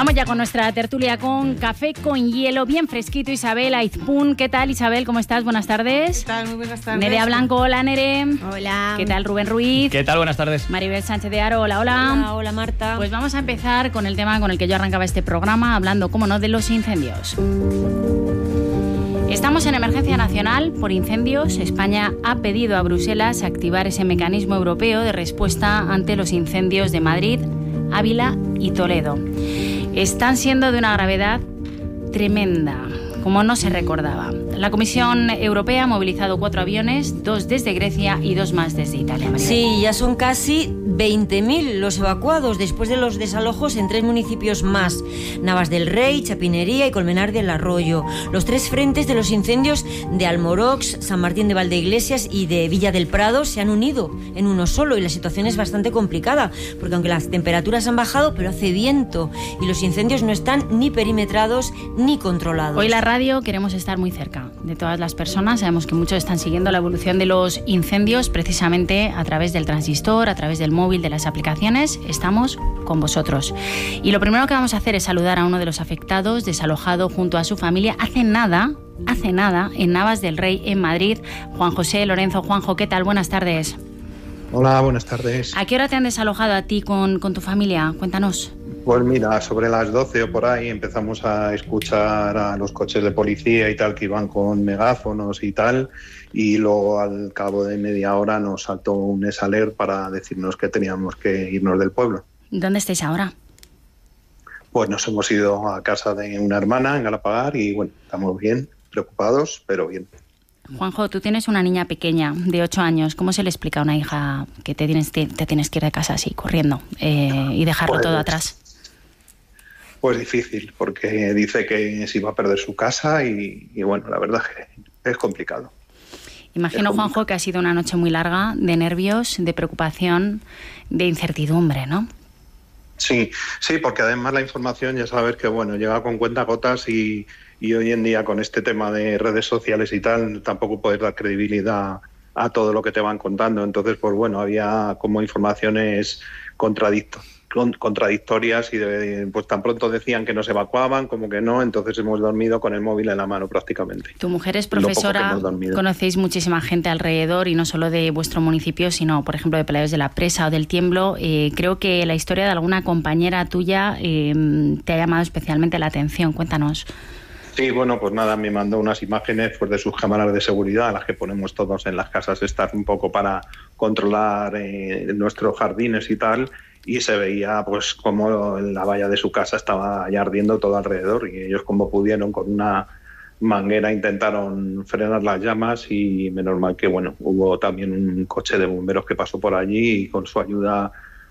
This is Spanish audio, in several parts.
Vamos ya con nuestra tertulia con café con hielo, bien fresquito. Isabel Aizpún, ¿qué tal, Isabel? ¿Cómo estás? Buenas tardes. ¿Qué tal? Muy buenas tardes. Nerea Blanco, hola, Nere. Hola. ¿Qué tal, Rubén Ruiz? ¿Qué tal? Buenas tardes. Maribel Sánchez de Aro, hola, hola. Hola, hola, Marta. Pues vamos a empezar con el tema con el que yo arrancaba este programa, hablando, cómo no, de los incendios. Estamos en emergencia nacional por incendios. España ha pedido a Bruselas activar ese mecanismo europeo de respuesta ante los incendios de Madrid, Ávila y Toledo. Están siendo de una gravedad tremenda, como no se recordaba. La Comisión Europea ha movilizado 4 aviones, 2 desde Grecia y 2 más desde Italia. Sí, ya son casi 20.000 los evacuados después de los desalojos en 3 municipios más: Navas del Rey, Chapinería y Colmenar del Arroyo. Los 3 frentes de los incendios de Almorox, San Martín de Valdeiglesias y de Villa del Prado se han unido en uno solo, y la situación es bastante complicada, porque aunque las temperaturas han bajado, pero hace viento y los incendios no están ni perimetrados ni controlados. Hoy la radio queremos estar muy cerca de todas las personas. Sabemos que muchos están siguiendo la evolución de los incendios precisamente a través del transistor, a través del móvil, de las aplicaciones. Estamos con vosotros. Y lo primero que vamos a hacer es saludar a uno de los afectados, desalojado junto a su familia hace nada, en Navas del Rey, en Madrid. Juan José Lorenzo. Juanjo, ¿qué tal? Buenas tardes. Hola, buenas tardes. ¿A qué hora te han desalojado a ti con tu familia? Cuéntanos. Pues mira, sobre las 12 o por ahí empezamos a escuchar a los coches de policía y tal que iban con megáfonos y tal, y luego al cabo de media hora nos saltó un SALER para decirnos que teníamos que irnos del pueblo. ¿Dónde estáis ahora? Pues nos hemos ido a casa de una hermana en Galapagar y bueno, estamos bien, preocupados, pero bien. Juanjo, tú tienes una niña pequeña de 8 años. ¿Cómo se le explica a una hija que te tienes que ir de casa así, corriendo, y dejarlo todo atrás? Pues difícil, porque dice que se iba a perder su casa y bueno, la verdad que es complicado. Imagino, Juanjo, que ha sido una noche muy larga, de nervios, de preocupación, de incertidumbre, ¿no? Sí, porque además la información ya sabes que bueno, llega con cuentagotas y hoy en día con este tema de redes sociales y tal tampoco puedes dar credibilidad a todo lo que te van contando. Entonces, pues bueno, había como informaciones contradictorias y pues tan pronto decían que nos evacuaban como que no, entonces hemos dormido con el móvil en la mano prácticamente. Tu mujer es profesora, conocéis muchísima gente alrededor y no solo de vuestro municipio, sino por ejemplo de Pelaos de la Presa o del Tiemblo. Creo que la historia de alguna compañera tuya te ha llamado especialmente la atención. Cuéntanos. Sí, bueno, pues nada, me mandó unas imágenes pues de sus cámaras de seguridad, las que ponemos todos en las casas estas un poco para controlar nuestros jardines y tal, y se veía pues como la valla de su casa estaba ya ardiendo todo alrededor, y ellos como pudieron con una manguera intentaron frenar las llamas, y menos mal que bueno, hubo también un coche de bomberos que pasó por allí y con su ayuda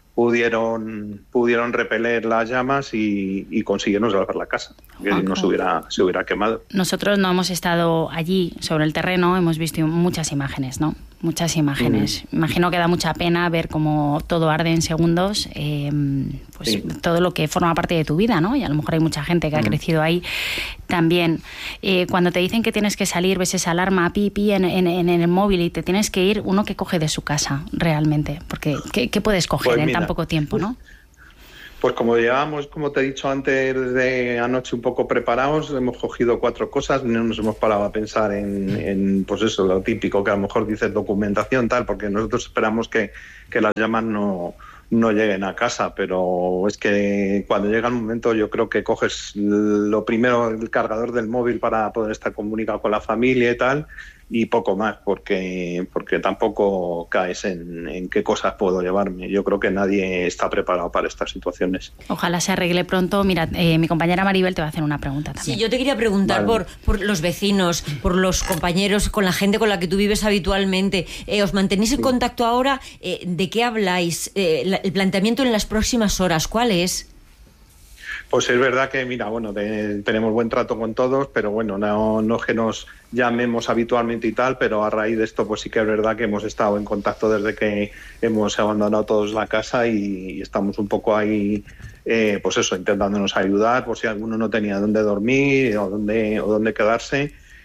pudieron repeler las llamas y consiguieron salvar la casa, que si no se hubiera quemado. Nosotros no hemos estado allí sobre el terreno, hemos visto muchas imágenes, ¿no? Muchas imágenes. Imagino que da mucha pena ver cómo todo arde en segundos, pues sí, todo lo que forma parte de tu vida, ¿no? Y a lo mejor hay mucha gente que ha crecido ahí también. Cuando te dicen que tienes que salir, ves esa alarma pi en el móvil y te tienes que ir, uno que coge de su casa realmente, porque ¿qué puedes coger en tan poco tiempo, no? Pues como llevábamos, como te he dicho antes, de anoche un poco preparados, hemos cogido 4 cosas, no nos hemos parado a pensar en pues eso, lo típico, que a lo mejor dices documentación, tal, porque nosotros esperamos que las llamas no lleguen a casa, pero es que cuando llega el momento yo creo que coges lo primero, el cargador del móvil para poder estar comunicado con la familia y tal, y poco más, porque tampoco caes en qué cosas puedo llevarme. Yo creo que nadie está preparado para estas situaciones. Ojalá se arregle pronto. Mira, mi compañera Maribel te va a hacer una pregunta también. Sí, yo te quería preguntar por los vecinos, por los compañeros, con la gente con la que tú vives habitualmente. ¿Os mantenéis en contacto ahora? ¿De qué habláis? ¿El planteamiento en las próximas horas cuál es? Pues es verdad que, mira, bueno, tenemos buen trato con todos, pero bueno, no es que nos llamemos habitualmente y tal, pero a raíz de esto pues sí que es verdad que hemos estado en contacto desde que hemos abandonado todos la casa y estamos un poco ahí, pues eso, intentándonos ayudar por si alguno no tenía dónde dormir o dónde quedarse.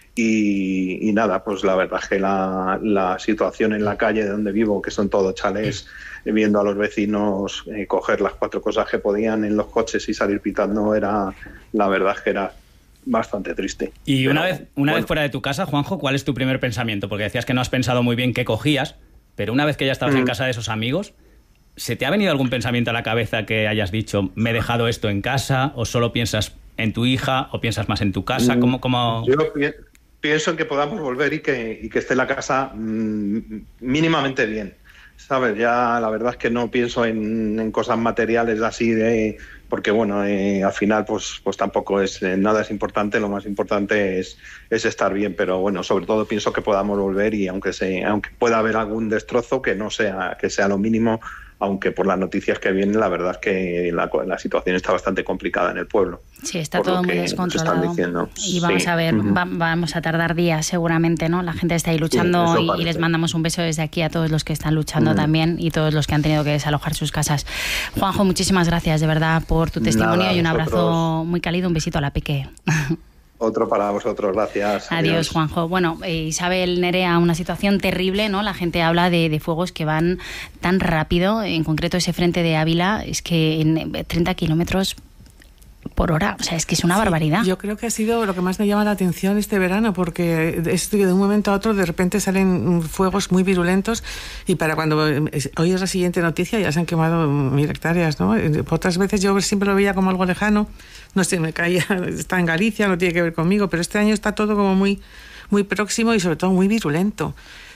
Y nada, pues la verdad es que la situación en la calle de donde vivo, que son todos chalés, viendo a los vecinos coger las 4 cosas que podían en los coches y salir pitando, la verdad es que era bastante triste. Y una vez fuera de tu casa, Juanjo, ¿cuál es tu primer pensamiento? Porque decías que no has pensado muy bien qué cogías, pero una vez que ya estabas en casa de esos amigos, ¿se te ha venido algún pensamiento a la cabeza que hayas dicho, me he dejado esto en casa, o solo piensas en tu hija, o piensas más en tu casa? ¿Cómo? Yo pienso en que podamos volver y que esté la casa mínimamente bien, ¿sabes? Ya la verdad es que no pienso en cosas materiales así porque bueno, al final pues tampoco nada es importante, lo más importante es estar bien, pero bueno, sobre todo pienso que podamos volver y aunque pueda haber algún destrozo, que sea lo mínimo, aunque por las noticias que vienen, la verdad es que la situación está bastante complicada en el pueblo. Sí, está todo muy descontrolado. Y vamos a ver, vamos a tardar días seguramente, ¿no? La gente está ahí luchando y les mandamos un beso desde aquí a todos los que están luchando también y todos los que han tenido que desalojar sus casas. Juanjo, muchísimas gracias de verdad por tu testimonio y un abrazo muy cálido, un besito a la Peque. Otro para vosotros, gracias. Adiós, Juanjo. Bueno, Isabel, Nerea, una situación terrible, ¿no? La gente habla de fuegos que van tan rápido, en concreto ese frente de Ávila, es que en 30 kilómetros por hora, o sea, es que es una barbaridad. Yo creo que ha sido lo que más me llama la atención este verano, porque es de un momento a otro de repente salen fuegos muy virulentos y para cuando oyes la siguiente noticia ya se han quemado 1000 hectáreas, ¿no? Otras veces yo siempre lo veía como algo lejano, no sé, me caía, está en Galicia, no tiene que ver conmigo, pero este año está todo como muy, muy próximo y sobre todo muy virulento.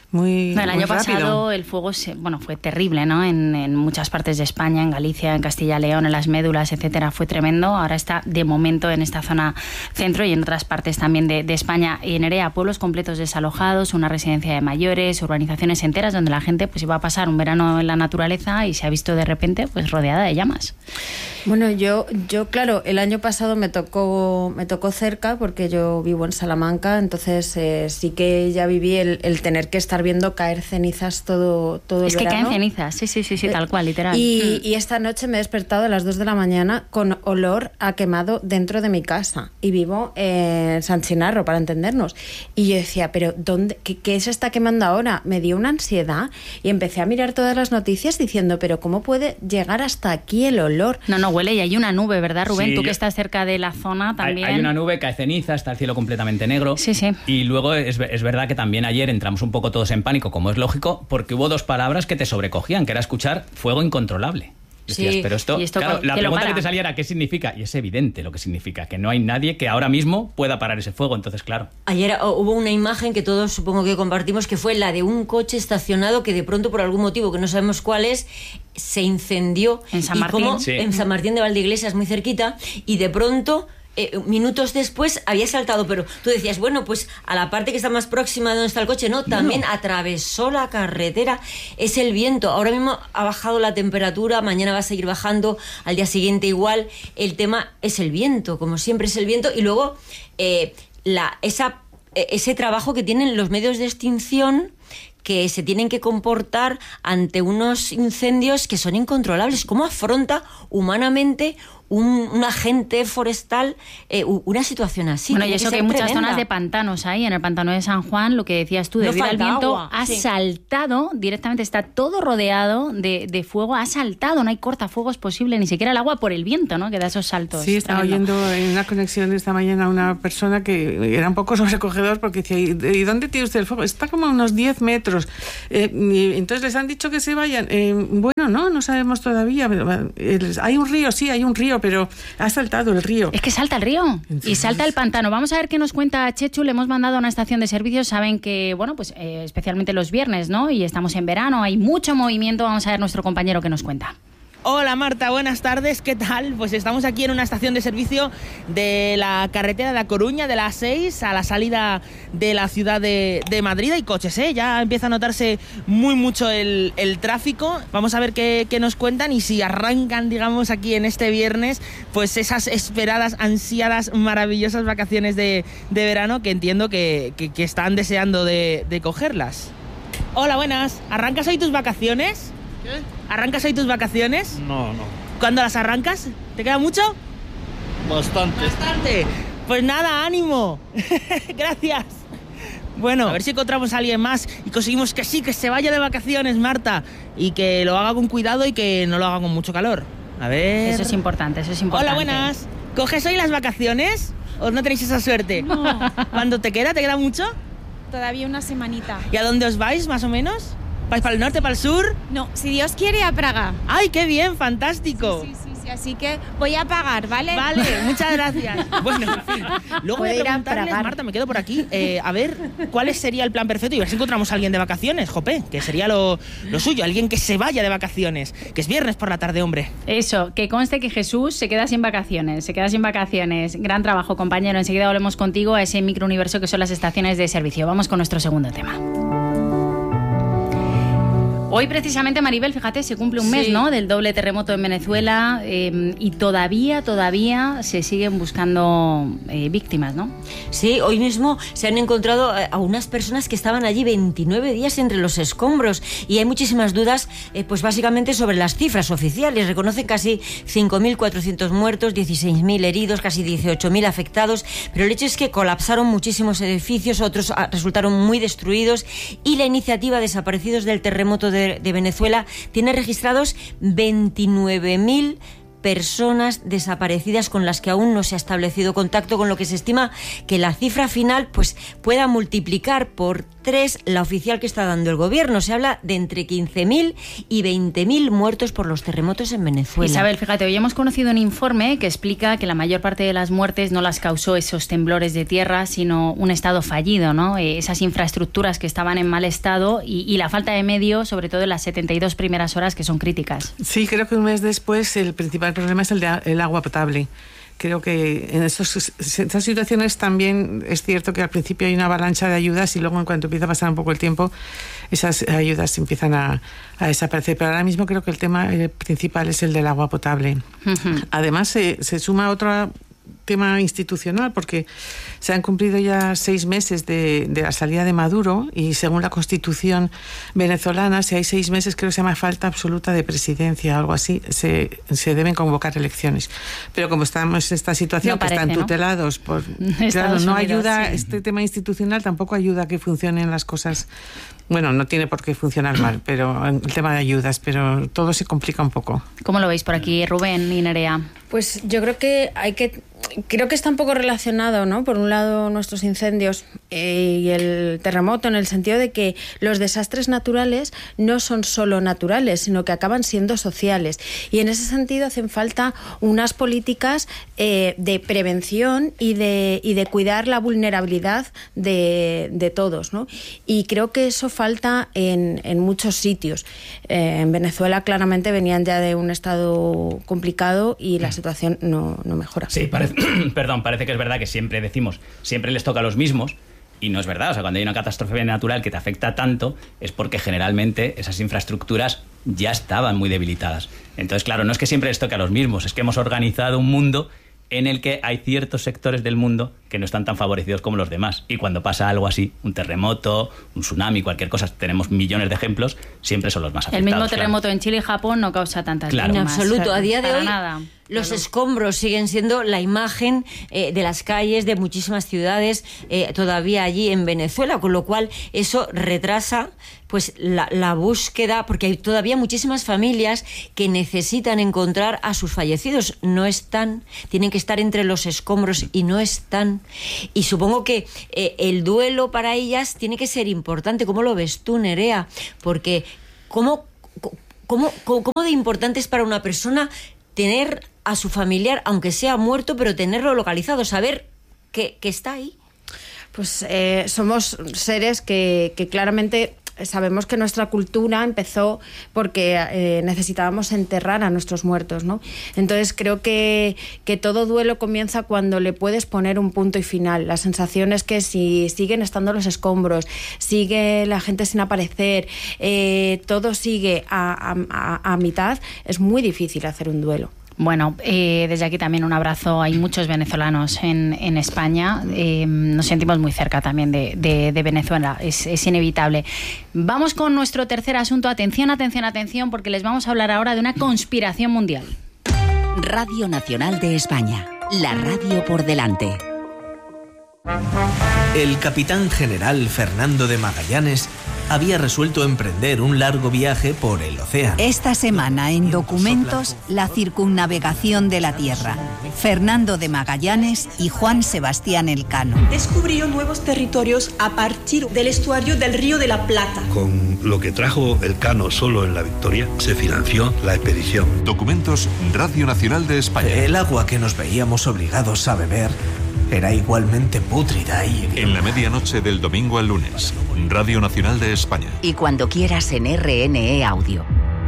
El año rápido. pasado el fuego fue terrible, ¿no? En muchas partes de España, en Galicia, en Castilla y León, en las Médulas, etcétera, fue tremendo. Ahora está de momento en esta zona centro y en otras partes también de España. Y en Nerea, pueblos completos desalojados, una residencia de mayores, urbanizaciones enteras donde la gente pues iba a pasar un verano en la naturaleza y se ha visto de repente pues rodeada de llamas. Bueno, yo claro, el año pasado me tocó cerca porque yo vivo en Salamanca, entonces sí que ya viví el tener que estar viendo caer cenizas todo el verano. Es que caen cenizas, sí, tal cual, literal. Y esta noche me he despertado a las 2 de la mañana con olor a quemado dentro de mi casa. Y vivo en San Chinarro, para entendernos. Y yo decía, ¿pero dónde? ¿Qué se está quemando ahora? Me dio una ansiedad y empecé a mirar todas las noticias diciendo, ¿pero cómo puede llegar hasta aquí el olor? No, huele y hay una nube, ¿verdad, Rubén? Sí, tú que estás cerca de la zona también. Hay una nube, cae ceniza, está el cielo completamente negro. Sí. Y luego es verdad que también ayer entramos un poco todos en pánico, como es lógico, porque hubo 2 palabras que te sobrecogían, que era escuchar fuego incontrolable. Decías, pero esto claro, la pregunta que te salía era ¿qué significa? Y es evidente lo que significa, que no hay nadie que ahora mismo pueda parar ese fuego, entonces claro. Ayer hubo una imagen que todos supongo que compartimos, que fue la de un coche estacionado que de pronto por algún motivo que no sabemos cuál es, se incendió en San Martín, en San Martín de Valdeiglesias, muy cerquita, y de pronto minutos después había saltado, pero tú decías, bueno, pues a la parte que está más próxima de donde está el coche, no, también atravesó la carretera. Es el viento, ahora mismo ha bajado la temperatura, mañana va a seguir bajando, al día siguiente igual. El tema es el viento, como siempre es el viento, y luego ese trabajo que tienen los medios de extinción, que se tienen que comportar ante unos incendios que son incontrolables. ¿Cómo afronta humanamente un agente forestal una situación así? Bueno, y eso que hay muchas zonas de pantanos ahí, en el pantano de San Juan, lo que decías tú, debido al viento, ha saltado directamente, está todo rodeado de fuego, ha saltado, no hay cortafuegos posible, ni siquiera el agua por el viento, ¿no? Que da esos saltos. Sí, estaba oyendo en una conexión esta mañana a una persona que era un poco sobrecogedor porque decía, ¿y dónde tiene usted el fuego? Está como a unos 10 metros. Y entonces les han dicho que se vayan. Bueno, no sabemos todavía. Hay un río, sí, hay un río, pero ha saltado el río. Es que salta el río. Entonces... y salta el pantano. Vamos a ver qué nos cuenta Chechu. Le hemos mandado a una estación de servicios. Saben que, bueno, pues especialmente los viernes, ¿no? Y estamos en verano, hay mucho movimiento. Vamos a ver nuestro compañero que nos cuenta. Hola Marta, buenas tardes, ¿qué tal? Pues estamos aquí en una estación de servicio de la carretera de A Coruña, de la A6, a la salida de la ciudad de Madrid. Hay coches, ya empieza a notarse mucho el tráfico. Vamos a ver qué nos cuentan y si arrancan, digamos, aquí en este viernes, pues esas esperadas, ansiadas, maravillosas vacaciones de verano que entiendo que están deseando de cogerlas. Hola, buenas, ¿arrancas hoy tus vacaciones? ¿Qué? ¿Arrancas hoy tus vacaciones? No. ¿Cuándo las arrancas? ¿Te queda mucho? Bastante. Pues nada, ánimo. Gracias. Bueno, a ver si encontramos a alguien más y conseguimos que sí, que se vaya de vacaciones, Marta, y que lo haga con cuidado y que no lo haga con mucho calor. A ver... Eso es importante, eso es importante. Hola, buenas. ¿Coges hoy las vacaciones o no tenéis esa suerte? No. ¿Cuándo te queda? ¿Te queda mucho? Todavía una semanita. ¿Y a dónde os vais, más o menos? ¿Vais para el norte, para el sur? No, si Dios quiere, a Praga. ¡Ay, qué bien! ¡Fantástico! Sí, así que voy a pagar, ¿vale? Vale, muchas gracias. Bueno, en fin. Luego voy a ir a preguntarles, Praga. Marta, me quedo por aquí, a ver cuál sería el plan perfecto y a ver si encontramos a alguien de vacaciones, jope, que sería lo suyo, alguien que se vaya de vacaciones, que es viernes por la tarde, hombre. Eso, que conste que Jesús se queda sin vacaciones, Gran trabajo, compañero. Enseguida volvemos contigo a ese microuniverso que son las estaciones de servicio. Vamos con nuestro segundo tema. Hoy precisamente, Maribel, fíjate, se cumple un mes, ¿no?, del doble terremoto en Venezuela, y todavía se siguen buscando víctimas, ¿no? Sí, hoy mismo se han encontrado a unas personas que estaban allí 29 días entre los escombros y hay muchísimas dudas, pues básicamente sobre las cifras oficiales. Reconocen casi 5.400 muertos, 16.000 heridos, casi 18.000 afectados, pero el hecho es que colapsaron muchísimos edificios, otros resultaron muy destruidos y la iniciativa Desaparecidos del Terremoto de Venezuela tiene registrados 29.000 personas desaparecidas con las que aún no se ha establecido contacto, con lo que se estima que la cifra final pues pueda multiplicar por 3 la oficial que está dando el gobierno. Se habla de entre 15.000 y 20.000 muertos por los terremotos en Venezuela. Isabel, fíjate, hoy hemos conocido un informe que explica que la mayor parte de las muertes no las causó esos temblores de tierra, sino un estado fallido, ¿no? Esas infraestructuras que estaban en mal estado y la falta de medios, sobre todo en las 72 primeras horas, que son críticas. Sí, creo que un mes después el principal problema es el agua potable. Creo que en estas situaciones también es cierto que al principio hay una avalancha de ayudas y luego en cuanto empieza a pasar un poco el tiempo esas ayudas empiezan a desaparecer. Pero ahora mismo creo que el tema principal es el del agua potable. Uh-huh. Además se suma otro tema institucional porque se han cumplido ya 6 meses de la salida de Maduro y según la Constitución venezolana, si hay 6 meses, creo que se llama falta absoluta de presidencia o algo así, se deben convocar elecciones. Pero como estamos en esta situación, no parece, que están ¿no?, tutelados por... Claro, no ayuda, sí. Este tema institucional tampoco ayuda a que funcionen las cosas. Bueno, no tiene por qué funcionar mal, pero el tema de ayudas, pero todo se complica un poco. ¿Cómo lo veis por aquí, Rubén y Nerea? Pues yo creo que creo que está un poco relacionado, ¿no? Por un lado, nuestros incendios y el terremoto, en el sentido de que los desastres naturales no son solo naturales, sino que acaban siendo sociales. Y en ese sentido hacen falta unas políticas de prevención y de cuidar la vulnerabilidad de todos, ¿no? Y creo que eso falta en muchos sitios. En Venezuela claramente venían ya de un estado complicado y la situación no mejora. Sí, parece que es verdad que siempre les toca a los mismos, y no es verdad. O sea, cuando hay una catástrofe natural que te afecta tanto es porque generalmente esas infraestructuras ya estaban muy debilitadas. Entonces, claro, no es que siempre les toque a los mismos, es que hemos organizado un mundo en el que hay ciertos sectores del mundo que no están tan favorecidos como los demás. Y cuando pasa algo así, un terremoto, un tsunami, cualquier cosa, tenemos millones de ejemplos, siempre son los más afectados. El mismo terremoto en Chile y Japón no causa tantas víctimas. En absoluto. A día de para hoy, nada. Los escombros siguen siendo la imagen de las calles de muchísimas ciudades todavía allí en Venezuela, con lo cual eso retrasa pues la búsqueda, porque hay todavía muchísimas familias que necesitan encontrar a sus fallecidos. No están, tienen que estar entre los escombros y no están. Y supongo que el duelo para ellas tiene que ser importante. ¿Cómo lo ves tú, Nerea? Porque ¿cómo de importante es para una persona tener a su familiar, aunque sea muerto, pero tenerlo localizado, saber que está ahí? Pues somos seres que claramente sabemos que nuestra cultura empezó porque necesitábamos enterrar a nuestros muertos, ¿no? Entonces creo que todo duelo comienza cuando le puedes poner un punto y final. La sensación es que si siguen estando los escombros, sigue la gente sin aparecer, todo sigue a mitad, es muy difícil hacer un duelo. Bueno, desde aquí también un abrazo. Hay muchos venezolanos en España. Nos sentimos muy cerca también de Venezuela. Es inevitable. Vamos con nuestro tercer asunto. Atención, atención, atención, porque les vamos a hablar ahora de una conspiración mundial. Radio Nacional de España. La radio por delante. El capitán general Fernando de Magallanes había resuelto emprender un largo viaje por el océano. Esta semana en Documentos, la circunnavegación de la Tierra. Fernando de Magallanes y Juan Sebastián Elcano. Descubrió nuevos territorios a partir del estuario del Río de la Plata. Con lo que trajo Elcano solo en la Victoria, se financió la expedición. Documentos, Radio Nacional de España. El agua que nos veíamos obligados a beber era igualmente pútrida y... En la medianoche del domingo al lunes, Radio Nacional de España. Y cuando quieras en RNE Audio.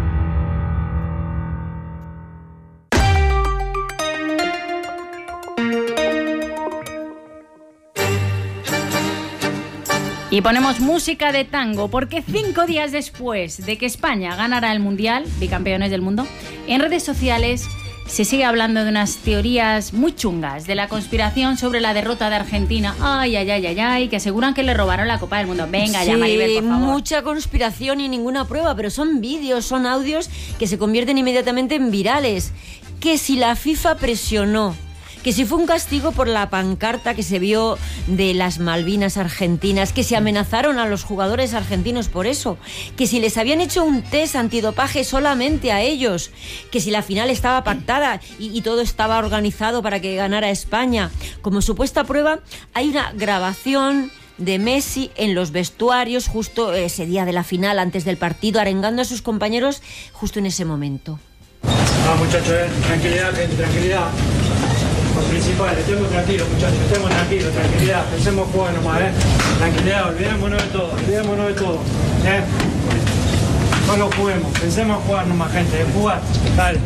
Y ponemos música de tango, porque 5 días después de que España ganara el Mundial, bicampeones del mundo, en redes sociales se sigue hablando de unas teorías muy chungas de la conspiración sobre la derrota de Argentina. Ay, que aseguran que le robaron la Copa del Mundo. Venga, sí, ya, Maribel, por favor. Mucha conspiración y ninguna prueba, pero son vídeos, son audios que se convierten inmediatamente en virales. Que si la FIFA presionó, que si fue un castigo por la pancarta que se vio de las Malvinas argentinas, que se amenazaron a los jugadores argentinos por eso, que si les habían hecho un test antidopaje solamente a ellos, que si la final estaba pactada y todo estaba organizado para que ganara España. Como supuesta prueba, hay una grabación de Messi en los vestuarios justo ese día de la final, antes del partido, arengando a sus compañeros justo en ese momento. Muchachos, tranquilidad, gente, tranquilidad. Por principal, estemos tranquilos, muchachos, estemos tranquilos, tranquilidad, pensemos jugar nomás, tranquilidad, olvidémonos de todo, Solo juguemos, pensemos jugar nomás, gente, jugar, dale.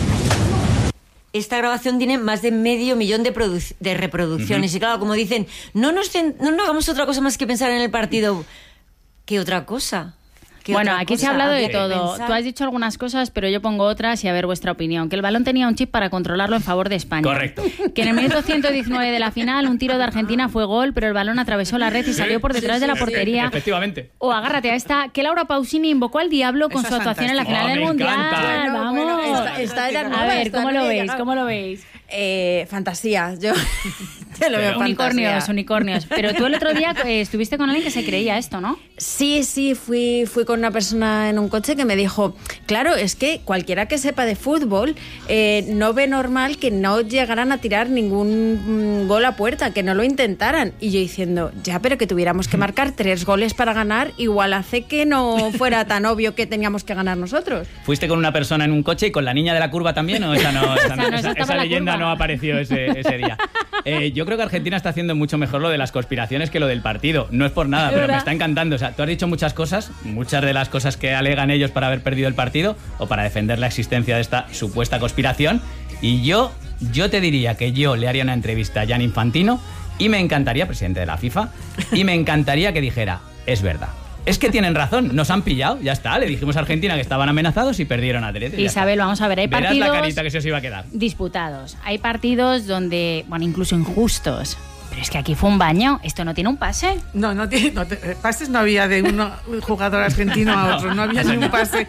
Esta grabación tiene más de 500.000 de reproducciones. Y claro, como dicen, no hagamos otra cosa más que pensar en el partido. ¿Qué otra cosa? Bueno, aquí se ha hablado de todo. Tú has dicho algunas cosas, pero yo pongo otras y a ver vuestra opinión. Que el balón tenía un chip para controlarlo en favor de España. Correcto. Que en el minuto 119 de la final un tiro de Argentina fue gol, pero el balón atravesó la red y salió por detrás de la portería. Efectivamente. O agárrate a esta, que Laura Pausini invocó al diablo con su actuación en la final del Mundial. Encanta. Vamos. A ver, ¿cómo lo veis? Fantasía, yo te lo veo fantasía. Unicornios. Pero tú el otro día estuviste con alguien que se creía esto, ¿no? Sí, fui con una persona en un coche que me dijo, claro, es que cualquiera que sepa de fútbol no ve normal que no llegaran a tirar ningún gol a puerta, que no lo intentaran. Y yo diciendo, ya, pero que tuviéramos que marcar 3 goles para ganar, igual hace que no fuera tan obvio que teníamos que ganar nosotros. ¿Fuiste con una persona en un coche y con la niña de la curva también? ¿O esa leyenda no apareció ese día? Yo creo que Argentina está haciendo mucho mejor lo de las conspiraciones que lo del partido. No es por nada, pero me está encantando. O sea, tú has dicho muchas cosas, muchas de las cosas que alegan ellos para haber perdido el partido o para defender la existencia de esta supuesta conspiración. Y yo te diría que yo le haría una entrevista a Gianni Infantino y me encantaría, presidente de la FIFA, y me encantaría que dijera, es verdad. Es que tienen razón, nos han pillado, ya está. Le dijimos a Argentina que estaban amenazados y perdieron a Terete. Isabel, vamos a ver, hay partidos... Verás la carita que se os iba a quedar. Disputados. Hay partidos donde, bueno, incluso injustos. Pero es que aquí fue un baño. ¿Esto no tiene un pase? No, pases no había de un jugador argentino a otro. No había ni un pase.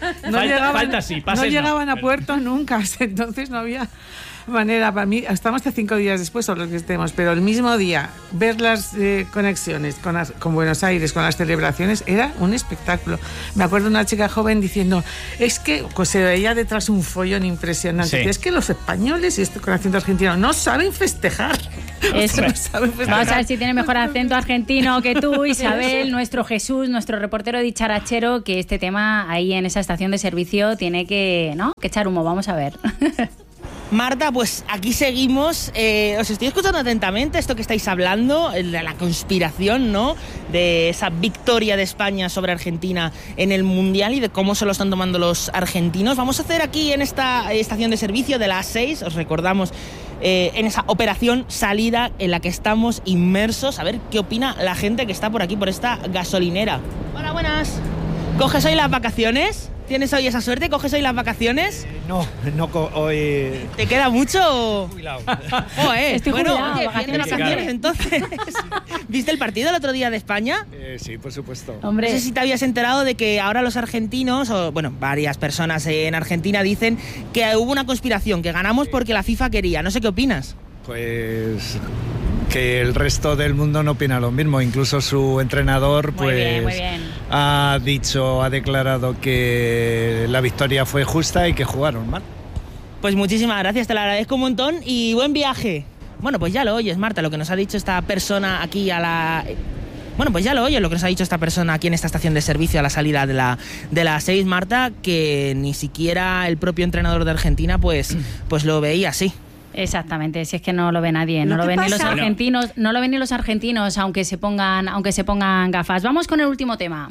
No llegaban a puerto nunca. Entonces no había manera. Para mí, estamos hasta 5 días después o lo que estemos, pero el mismo día ver las conexiones con Buenos Aires, con las celebraciones, era un espectáculo. Me acuerdo de una chica joven diciendo, es que se veía detrás un follón impresionante. Sí. Es que los españoles, y esto con acento argentino, no saben festejar. Eso. Vamos a ver si tiene mejor acento argentino que tú, Isabel, nuestro Jesús, nuestro reportero dicharachero, que este tema ahí en esa estación de servicio tiene que echar humo. Vamos a ver. Marta, pues aquí seguimos. Os estoy escuchando atentamente esto que estáis hablando, de la conspiración, ¿no? De esa victoria de España sobre Argentina en el Mundial y de cómo se lo están tomando los argentinos. Vamos a hacer aquí en esta estación de servicio de las 6, os recordamos, en esa operación salida en la que estamos inmersos. A ver qué opina la gente que está por aquí, por esta gasolinera. Hola, buenas. ¿Coges hoy las vacaciones? ¿Tienes hoy esa suerte? ¿Coges hoy las vacaciones? No, hoy... ¿Te queda mucho? Jubilado. Estoy bueno, jubilado, oye, bien de vacaciones, entonces. ¿Viste el partido el otro día de España? Sí, por supuesto. Hombre. No sé si te habías enterado de que ahora los argentinos, o bueno, varias personas en Argentina dicen que hubo una conspiración, que ganamos porque la FIFA quería. No sé qué opinas. Pues... que el resto del mundo no opina lo mismo. Incluso su entrenador Muy bien. ha declarado que la victoria fue justa y que jugaron mal. Pues muchísimas gracias, te lo agradezco un montón y buen viaje. Bueno, pues ya lo oyes, Marta, lo que nos ha dicho esta persona aquí Bueno, pues ya lo oyes, lo que nos ha dicho esta persona aquí en esta estación de servicio a la salida de la 6, Marta, que ni siquiera el propio entrenador de Argentina pues lo veía así. Exactamente, si es que no lo ve nadie, no lo ven ni los argentinos, no lo ven ni los argentinos, aunque se pongan gafas. Vamos con el último tema.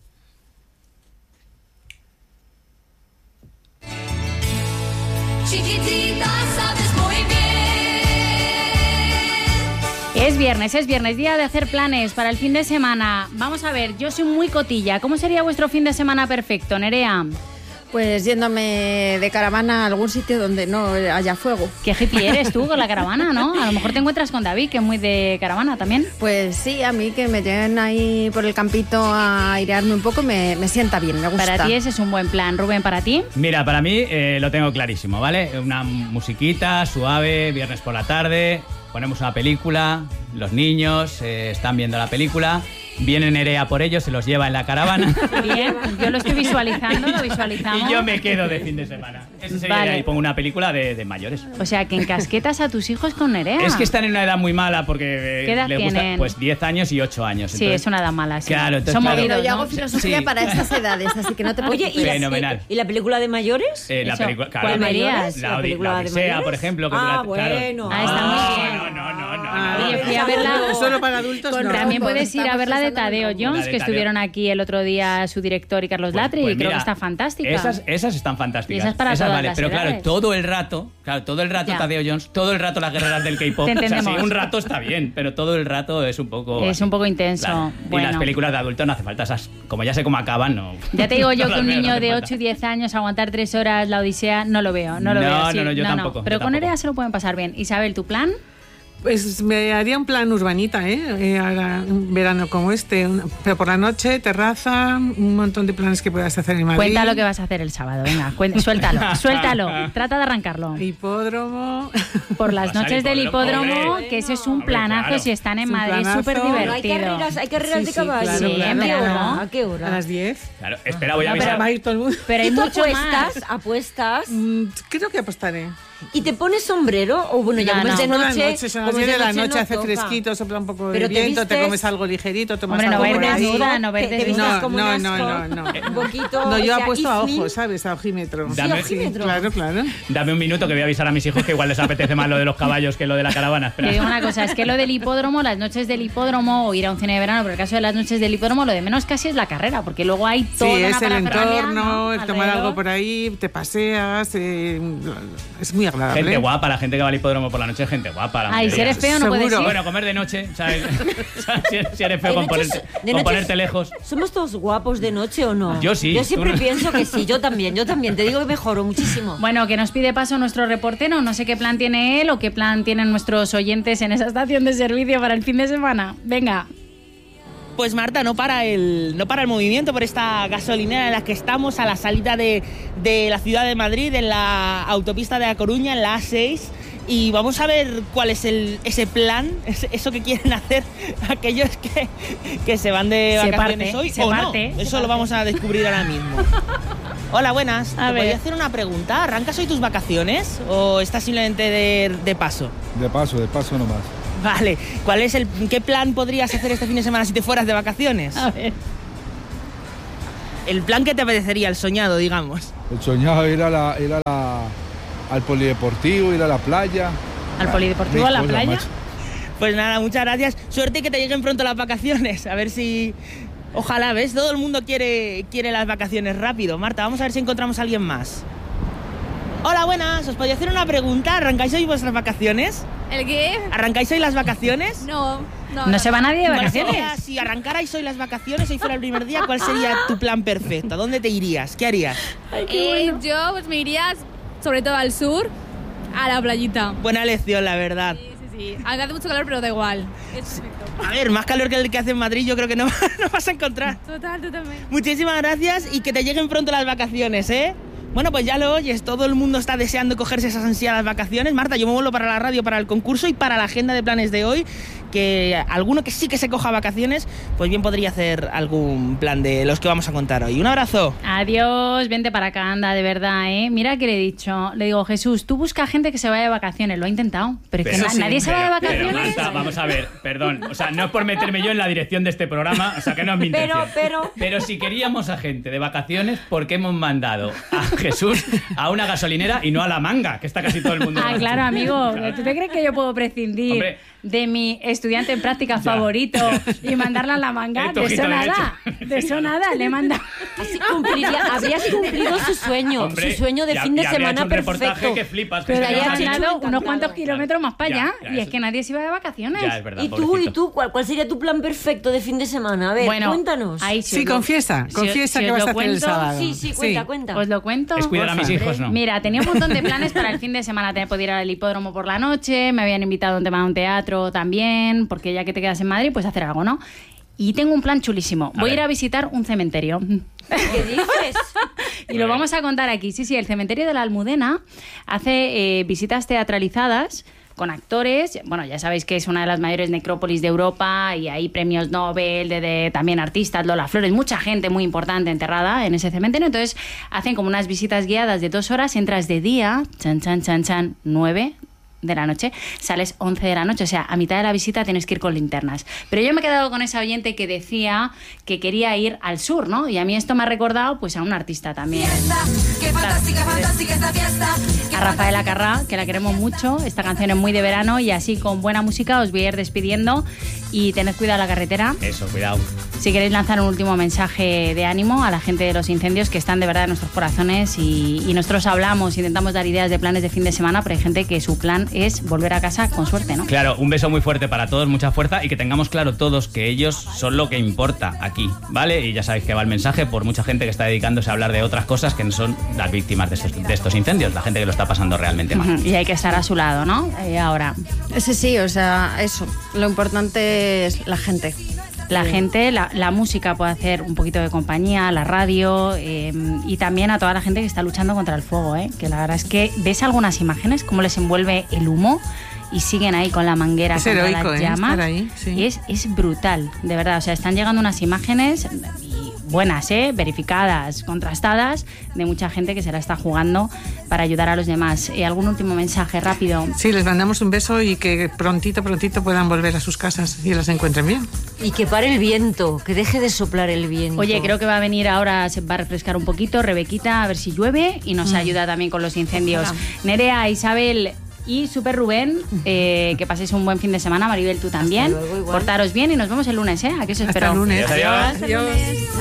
Chiquitita, sabes muy bien. Es viernes, día de hacer planes para el fin de semana. Vamos a ver, yo soy muy cotilla. ¿Cómo sería vuestro fin de semana perfecto, Nerea? Pues yéndome de caravana a algún sitio donde no haya fuego. ¿Qué hippie eres tú con la caravana, no? A lo mejor te encuentras con David, que es muy de caravana también. Pues sí, a mí que me lleven ahí por el campito a airearme un poco me sienta bien, me gusta. Para ti ese es un buen plan. Rubén, ¿para ti? Mira, para mí lo tengo clarísimo, ¿vale? Una musiquita suave, viernes por la tarde, ponemos una película, los niños están viendo la película, viene Nerea por ellos, se los lleva en la caravana. Bien, yo lo estoy visualizando, lo visualizamos. Y yo me quedo de fin de semana. Eso sería, vale. Y pongo una película de mayores. O sea, que encasquetas a tus hijos con Nerea. Es que están en una edad muy mala porque ¿qué edad les gusta, tienen? pues 10 años y 8 años. Sí, entonces, es una edad mala. Sí. Claro, entonces, son claro. movidos, Pero yo ¿no? hago filosofía Sí. para estas edades, así que no te preocupes. Oye, Fenomenal. ¿y la película de mayores? La Eso, película, claro, ¿cuál verías? La película de Odisea, mayores. por ejemplo. Que Ah, claro. bueno. Ah, está muy bien. No. Oye, fui a verla. Solo para adultos, no. También puedes ir a ver la de Tadeo La Jones, de que Tadeo. estuvieron aquí el otro día su director y Carlos Latre, y creo que está fantástica. Esas están fantásticas. Y esas para todas vale, las pero edades. claro, todo el rato Ya. Tadeo Jones, todo el rato las guerreras del K-pop. Te O sea, entendemos. sí, un rato está bien, pero todo el rato es un poco... Es un poco intenso. Claro. Bueno. Y las películas de adultos no hace falta esas... Como ya sé cómo acaban, no... Ya te digo yo no que un las veo, niño no hace de falta. 8 y 10 años aguantar 3 horas la Odisea, no lo veo, no lo veo. Sí, No, yo tampoco. Pero yo con tampoco. Nerea se lo pueden pasar bien. Isabel, ¿tu plan? Pues me haría un plan urbanita, ahora, un verano como este, pero por la noche, terraza, un montón de planes que puedas hacer en Madrid. Cuenta lo que vas a hacer el sábado, venga, suéltalo, trata de arrancarlo. Hipódromo. Por las Vas al noches del hipódromo, hombre. que eso es un Hombre, planazo, claro. si están en Es un Madrid, planazo. súper Pero divertido. hay carreras Sí, de sí, caballo. claro, Sí, en verano. ¿A qué hora? A las 10. Claro, espera, voy a No, avisar. pero va a ir todo el mundo. Pero hay ¿Y tú mucho más. apuestas? Creo que apostaré. ¿Y te pones sombrero? O bueno, ya No, comes no. de Por la noche. noche, son las comes 10 de la noche, no hace toca. fresquito, sopla un poco de Pero te viento, te vistes- comes algo ligerito, tomas Hombre, no algo va a ir por ahí. desnuda, no va a ir Te desnuda. vistas como un asco, no. Un poquito. No, o yo sea, apuesto a Ismin, ojo, ¿sabes? A ojímetro. Dame- Sí, ojímetro. Claro. Dame un minuto que voy a avisar a mis hijos que igual les apetece más lo de los caballos que lo de la caravana. Te Espera. digo una cosa, es que lo del hipódromo, las noches del hipódromo o ir a un cine de verano, pero el caso de las noches del hipódromo, lo de menos casi es la carrera, porque luego hay Sí, toda una es el parafernalia, entorno, ¿no? el tomar Alrededor. algo por ahí, te paseas, es muy agradable. Gente guapa, la gente que va al hipódromo por la noche, gente guapa. La Ay, si mayoría. eres feo no puedes Seguro. ir. Bueno, comer de noche, ¿sabes? Si eres feo ¿De con noche- ponerte, de con noche- ponerte lejos. ¿Somos todos guapos de noche o no? Yo sí. Yo siempre Tú no. pienso que sí, yo también. Te digo que mejoro muchísimo. Bueno, que nos pide paso nuestro reportero, no sé qué plan tiene él o qué plan tienen nuestros oyentes en esa estación de servicio para el fin de semana. Venga. Pues Marta, no para el movimiento por esta gasolinera en la que estamos a la salida de la ciudad de Madrid, en la autopista de A Coruña, en la A6. Y vamos a ver cuál es ese plan, eso que quieren hacer aquellos que se van de Se vacaciones parte, hoy se o parte, no. se Eso parte. lo vamos a descubrir ahora mismo. Hola, buenas. A ¿Te ver. podría hacer una pregunta? ¿Arrancas hoy tus vacaciones o estás simplemente de paso? De paso nomás. Vale. ¿Qué plan podrías hacer este fin de semana si te fueras de vacaciones? A ver. El plan que te apetecería, el soñado, digamos. El soñado ir al polideportivo, ir a la playa. ¿Al polideportivo, a la Mil cosas, playa? macho. Pues nada, muchas gracias. Suerte y que te lleguen pronto las vacaciones. A ver si... Ojalá, ¿ves? Todo el mundo quiere las vacaciones rápido. Marta, vamos a ver si encontramos a alguien más. Hola, buenas. ¿Os podría hacer una pregunta? ¿Arrancáis hoy vuestras vacaciones? ¿El qué? ¿Arrancáis hoy las vacaciones? No. ¿No se va nadie de ¿Cuál vacaciones? sería, si arrancarais hoy las vacaciones, hoy fuera el primer día, ¿cuál sería tu plan perfecto? ¿A dónde te irías? ¿Qué harías? Yo pues me iría sobre todo al sur, a la playita. Buena elección, la verdad. Sí. Aunque hace mucho calor, pero da igual. Es perfecto. A ver, más calor que el que hace en Madrid yo creo que no vas a encontrar. Total, totalmente. Muchísimas gracias y que te lleguen pronto las vacaciones, ¿eh? Bueno, pues ya lo oyes, todo el mundo está deseando cogerse esas ansiadas vacaciones. Marta, yo me vuelvo para la radio, para el concurso y para la agenda de planes de hoy, que alguno que sí que se coja vacaciones, pues bien podría hacer algún plan de los que vamos a contar hoy. Un abrazo. Adiós, vente para acá, anda, de verdad, ¿eh? Mira que le he dicho, le digo, Jesús, tú busca gente que se vaya de vacaciones, lo he intentado, pero es que nadie se va de vacaciones. Pero Marta, vamos a ver, perdón, o sea, no es por meterme yo en la dirección de este programa, o sea, que no es mi intención. Pero si queríamos a gente de vacaciones, ¿por qué hemos mandado a Jesús a una gasolinera y no a La Manga, que está casi todo el mundo? Ah, claro, amigo, ¿tú te crees que yo puedo prescindir de mi estudiante en práctica favorito y mandarla a La Manga? De eso nada, le manda. Así habrías cumplido su sueño, su sueño de fin de semana perfecto. Que flipas, pero haya tirado unos cuantos kilómetros más para allá y es que nadie se iba de vacaciones. Ya, es verdad, ¿Y tú? ¿Cuál sería tu plan perfecto de fin de semana? A ver, cuéntanos. Sí, confiesa que vas a hacer el sábado. Sí, cuenta. Os lo cuento. Es cuidar a mis hijos, ¿no? Mira, tenía un montón de planes para el fin de semana. Tenía poder ir al hipódromo por la noche, me habían invitado a un teatro también, porque ya que te quedas en Madrid, pues hacer algo, ¿no? Y tengo un plan chulísimo. Voy a ir a visitar un cementerio. ¿Qué dices? Y lo vamos a contar aquí. Sí, el cementerio de la Almudena hace visitas teatralizadas con actores. Bueno, ya sabéis que es una de las mayores necrópolis de Europa y hay premios Nobel, de también artistas, Lola Flores, mucha gente muy importante enterrada en ese cementerio. Entonces hacen como unas visitas guiadas de 2 horas, entras de día, 9 de la noche, sales 11 de la noche, o sea, a mitad de la visita tienes que ir con linternas. Pero yo me he quedado con esa oyente que decía que quería ir al sur, ¿no? Y a mí esto me ha recordado pues a un artista también. ¡Qué fantástica, fantástica esta fiesta! A Rafaela Carrà, que la queremos mucho. Esta canción es muy de verano y así con buena música os voy a ir despidiendo y tened cuidado a la carretera. Eso, cuidado. Si queréis lanzar un último mensaje de ánimo a la gente de los incendios que están de verdad en nuestros corazones y nosotros hablamos, intentamos dar ideas de planes de fin de semana, pero hay gente que su plan es volver a casa con suerte, ¿no? Claro, un beso muy fuerte para todos, mucha fuerza y que tengamos claro todos que ellos son lo que importa aquí, ¿vale? Y ya sabéis que va el mensaje por mucha gente que está dedicándose a hablar de otras cosas que no son las víctimas de estos incendios, la gente que lo está pasando realmente mal. Y hay que estar a su lado, ¿no? Ahora. Sí, o sea, eso. Lo importante es la gente. La gente, la música puede hacer un poquito de compañía, la radio y también a toda la gente que está luchando contra el fuego, que la verdad es que ves algunas imágenes, cómo les envuelve el humo y siguen ahí con la manguera es contra heroico, las llamas. Estar ahí, sí. Y es brutal, de verdad. O sea, están llegando unas imágenes buenas, verificadas, contrastadas, de mucha gente que se la está jugando para ayudar a los demás. ¿Algún último mensaje rápido? Sí, les mandamos un beso y que prontito puedan volver a sus casas y las encuentren bien. Y que pare el viento, que deje de soplar el viento. Oye, creo que va a venir ahora, se va a refrescar un poquito, Rebequita, a ver si llueve y nos ayuda también con los incendios. Ojalá. Nerea, Isabel y Super Rubén, que paséis un buen fin de semana, Maribel, tú también. Hasta luego, igual. Portaros bien y nos vemos el lunes, Aquí os espero. Hasta el lunes. Adiós. Adiós.